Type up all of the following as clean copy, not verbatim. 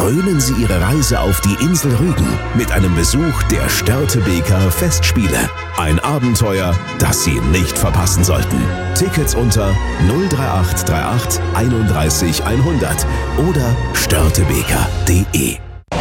Krönen Sie Ihre Reise auf die Insel Rügen mit einem Besuch der Störtebeker Festspiele. Ein Abenteuer, das Sie nicht verpassen sollten. Tickets unter 03838 31 100 oder störtebeker.de.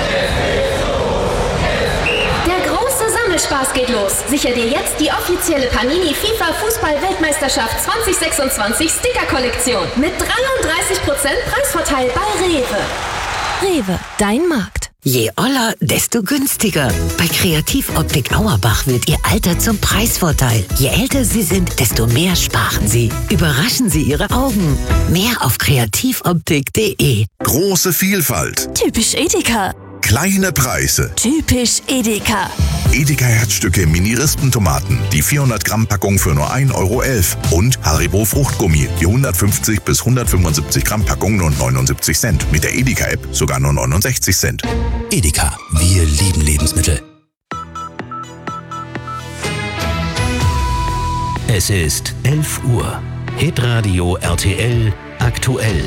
Spaß geht los. Sichere dir jetzt die offizielle Panini FIFA Fußball-Weltmeisterschaft 2026 Sticker-Kollektion mit 33% Preisvorteil bei Rewe. Rewe, dein Markt. Je oller, desto günstiger. Bei Kreativoptik Auerbach wird Ihr Alter zum Preisvorteil. Je älter Sie sind, desto mehr sparen Sie. Überraschen Sie Ihre Augen. Mehr auf kreativoptik.de. Große Vielfalt. Typisch Edeka. Kleine Preise. Typisch Edeka. Edeka Herzstücke Mini-Rispentomaten, die 400 Gramm Packung für nur 1,11 Euro. Und Haribo Fruchtgummi, die 150 bis 175 Gramm Packung nur 79 Cent. Mit der Edeka-App sogar nur 69 Cent. Edeka, wir lieben Lebensmittel. Es ist 11 Uhr. Hitradio RTL aktuell.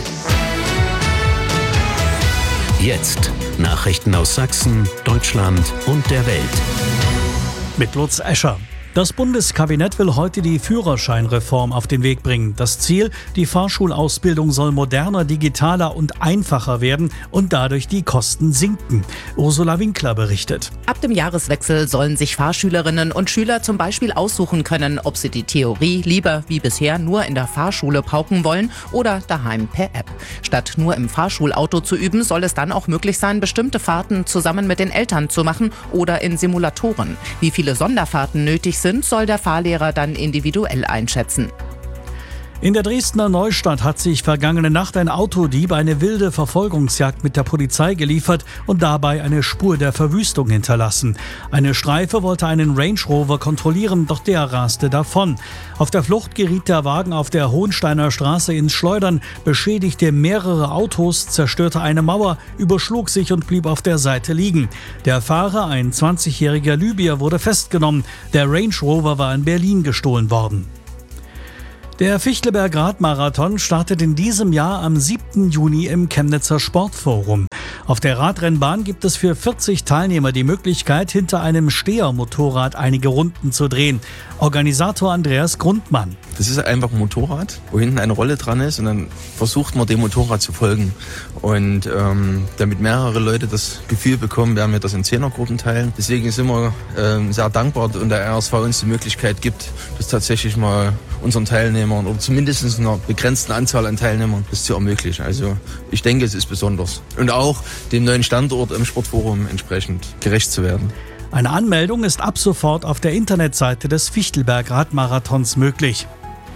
Jetzt Nachrichten aus Sachsen, Deutschland und der Welt. Mit Lutz Escher. Das Bundeskabinett will heute die Führerscheinreform auf den Weg bringen. Das Ziel, die Fahrschulausbildung soll moderner, digitaler und einfacher werden und dadurch die Kosten sinken. Ursula Winkler berichtet. Ab dem Jahreswechsel sollen sich Fahrschülerinnen und Schüler zum Beispiel aussuchen können, ob sie die Theorie lieber wie bisher nur in der Fahrschule pauken wollen oder daheim per App. Statt nur im Fahrschulauto zu üben, soll es dann auch möglich sein, bestimmte Fahrten zusammen mit den Eltern zu machen oder in Simulatoren. Wie viele Sonderfahrten nötig sind, soll der Fahrlehrer dann individuell einschätzen. In der Dresdner Neustadt hat sich vergangene Nacht ein Autodieb eine wilde Verfolgungsjagd mit der Polizei geliefert und dabei eine Spur der Verwüstung hinterlassen. Eine Streife wollte einen Range Rover kontrollieren, doch der raste davon. Auf der Flucht geriet der Wagen auf der Hohensteiner Straße ins Schleudern, beschädigte mehrere Autos, zerstörte eine Mauer, überschlug sich und blieb auf der Seite liegen. Der Fahrer, ein 20-jähriger Libyer, wurde festgenommen. Der Range Rover war in Berlin gestohlen worden. Der Fichtelberg-Radmarathon startet in diesem Jahr am 7. Juni im Chemnitzer Sportforum. Auf der Radrennbahn gibt es für 40 Teilnehmer die Möglichkeit, hinter einem Stehermotorrad einige Runden zu drehen. Organisator Andreas Grundmann. Das ist einfach ein Motorrad, wo hinten eine Rolle dran ist und dann versucht man dem Motorrad zu folgen. Und damit mehrere Leute das Gefühl bekommen, werden wir das in 10er-Gruppen teilen. Deswegen sind wir sehr dankbar und der RSV uns die Möglichkeit gibt, das tatsächlich mal unseren Teilnehmern oder zumindest einer begrenzten Anzahl an Teilnehmern das zu ermöglichen. Also ich denke, es ist besonders. Und auch dem neuen Standort im Sportforum entsprechend gerecht zu werden. Eine Anmeldung ist ab sofort auf der Internetseite des Fichtelberg-Radmarathons möglich.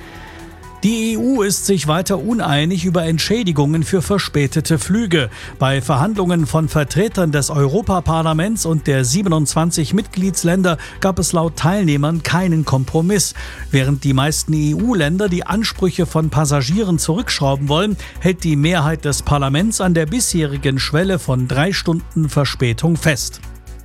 Die EU ist sich weiter uneinig über Entschädigungen für verspätete Flüge. Bei Verhandlungen von Vertretern des Europaparlaments und der 27 Mitgliedsländer gab es laut Teilnehmern keinen Kompromiss. Während die meisten EU-Länder die Ansprüche von Passagieren zurückschrauben wollen, hält die Mehrheit des Parlaments an der bisherigen Schwelle von 3 Stunden Verspätung fest.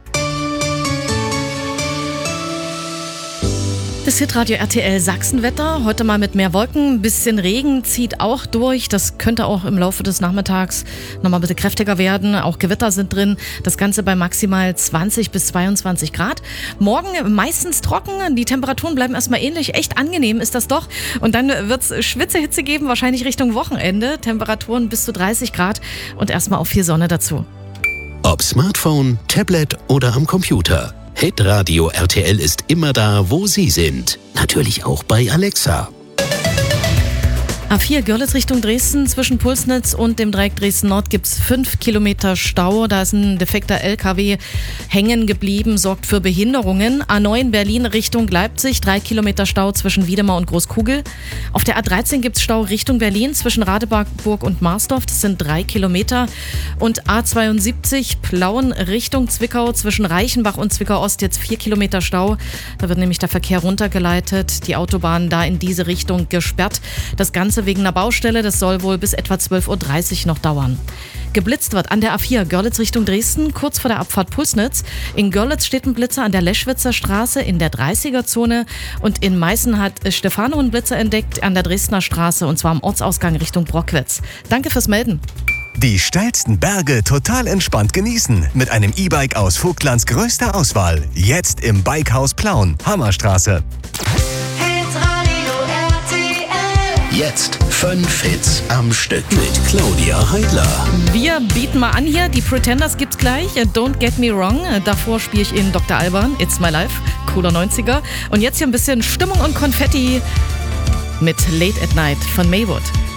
Das Hitradio RTL Sachsenwetter. Heute mal mit mehr Wolken. Ein bisschen Regen zieht auch durch. Das könnte auch im Laufe des Nachmittags nochmal ein bisschen kräftiger werden. Auch Gewitter sind drin. Das Ganze bei maximal 20 bis 22 Grad. Morgen meistens trocken. Die Temperaturen bleiben erstmal ähnlich. Echt angenehm ist das doch. Und dann wird es Schwitzehitze geben, wahrscheinlich Richtung Wochenende. Temperaturen bis zu 30 Grad und erstmal auch viel Sonne dazu. Ob Smartphone, Tablet oder am Computer. Hitradio RTL ist immer da, wo Sie sind. Natürlich auch bei Alexa. A4 Görlitz Richtung Dresden, zwischen Pulsnitz und dem Dreieck Dresden-Nord gibt es 5 Kilometer Stau. Da ist ein defekter LKW hängen geblieben, sorgt für Behinderungen. A9 Berlin Richtung Leipzig, 3 Kilometer Stau zwischen Wiedemar und Großkugel. Auf der A13 gibt es Stau Richtung Berlin, zwischen Radeburg und Marsdorf, das sind 3 Kilometer. Und A72 Plauen Richtung Zwickau, zwischen Reichenbach und Zwickau-Ost jetzt 4 Kilometer Stau. Da wird nämlich der Verkehr runtergeleitet, die Autobahn da in diese Richtung gesperrt. Das Ganze wegen einer Baustelle, das soll wohl bis etwa 12.30 Uhr noch dauern. Geblitzt wird an der A4 Görlitz Richtung Dresden, kurz vor der Abfahrt Pulsnitz. In Görlitz steht ein Blitzer an der Leschwitzer Straße in der 30er-Zone. Und in Meißen hat Stefano einen Blitzer entdeckt an der Dresdner Straße, und zwar am Ortsausgang Richtung Brockwitz. Danke fürs Melden. Die steilsten Berge total entspannt genießen mit einem E-Bike aus Vogtlands größter Auswahl. Jetzt im Bikehaus Plauen, Hammerstraße. Jetzt 5 Hits am Stück mit Claudia Heidler. Wir bieten mal an hier, die Pretenders gibt's gleich. Don't Get Me Wrong. Davor spiele ich in Dr. Alban, It's My Life, cooler 90er. Und jetzt hier ein bisschen Stimmung und Konfetti mit Late at Night von Maywood.